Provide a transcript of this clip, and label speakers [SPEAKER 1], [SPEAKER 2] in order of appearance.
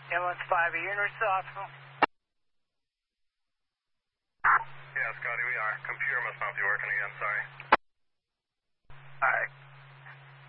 [SPEAKER 1] Ambulance 5, are you nurse to the hospital?
[SPEAKER 2] Yeah, Scotty, we are. Computer must not be working again, sorry.